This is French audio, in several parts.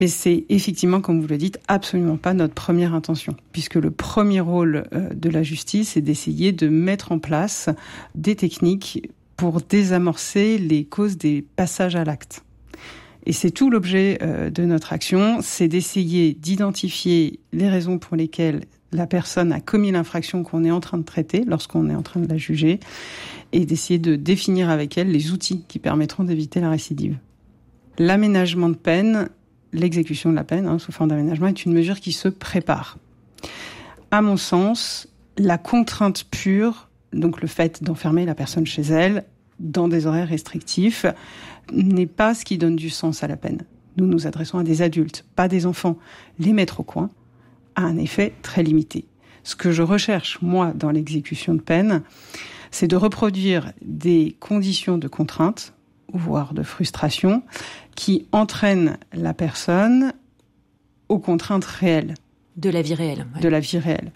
Mais c'est effectivement, comme vous le dites, absolument pas notre première intention, puisque le premier rôle de la justice est d'essayer de mettre en place des techniques pour désamorcer les causes des passages à l'acte. Et c'est tout l'objet de notre action, c'est d'essayer d'identifier les raisons pour lesquelles la personne a commis l'infraction qu'on est en train de traiter, lorsqu'on est en train de la juger, et d'essayer de définir avec elle les outils qui permettront d'éviter la récidive. L'aménagement de peine, l'exécution de la peine, sous forme d'aménagement, est une mesure qui se prépare. À mon sens, la contrainte pure, donc le fait d'enfermer la personne chez elle, dans des horaires restrictifs, n'est pas ce qui donne du sens à la peine. Nous nous adressons à des adultes, pas des enfants. Les mettre au coin a un effet très limité. Ce que je recherche, moi, dans l'exécution de peine, c'est de reproduire des conditions de contrainte, voire de frustration, qui entraînent la personne aux contraintes réelles. De la vie réelle. Ouais. De la vie réelle.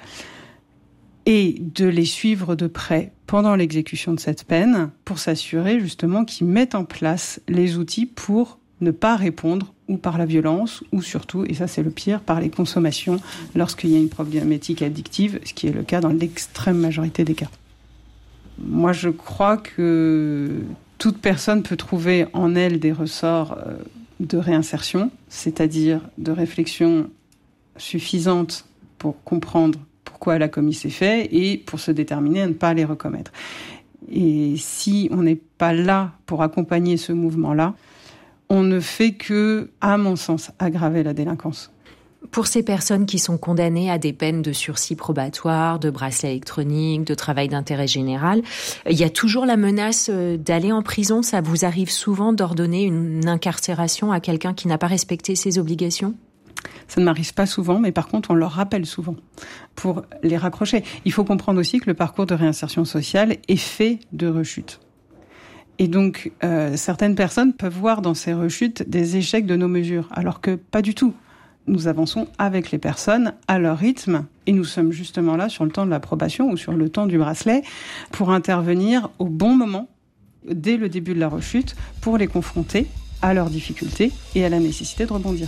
Et de les suivre de près pendant l'exécution de cette peine pour s'assurer justement qu'ils mettent en place les outils pour ne pas répondre ou par la violence ou surtout, et ça c'est le pire, par les consommations lorsqu'il y a une problématique addictive, ce qui est le cas dans l'extrême majorité des cas. Moi je crois que toute personne peut trouver en elle des ressorts de réinsertion, c'est-à-dire de réflexion suffisante pour comprendre pourquoi elle a commis ces faits et pour se déterminer à ne pas les recommettre. Et si on n'est pas là pour accompagner ce mouvement-là, on ne fait que, à mon sens, aggraver la délinquance. Pour ces personnes qui sont condamnées à des peines de sursis probatoire, de bracelet électronique, de travail d'intérêt général, il y a toujours la menace d'aller en prison. Ça vous arrive souvent d'ordonner une incarcération à quelqu'un qui n'a pas respecté ses obligations ? Ça ne m'arrive pas souvent, mais par contre, on leur rappelle souvent pour les raccrocher. Il faut comprendre aussi que le parcours de réinsertion sociale est fait de rechutes. Et donc, certaines personnes peuvent voir dans ces rechutes des échecs de nos mesures, alors que pas du tout. Nous avançons avec les personnes à leur rythme et nous sommes justement là sur le temps de la probation ou sur le temps du bracelet pour intervenir au bon moment, dès le début de la rechute, pour les confronter à leurs difficultés et à la nécessité de rebondir.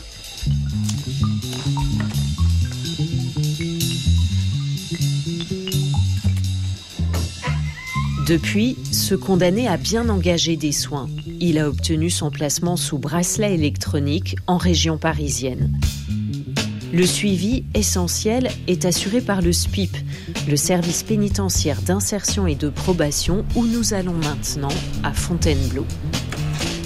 Depuis, ce condamné a bien engagé des soins. Il a obtenu son placement sous bracelet électronique en région parisienne. Le suivi essentiel est assuré par le SPIP, le service pénitentiaire d'insertion et de probation, où nous allons maintenant à Fontainebleau.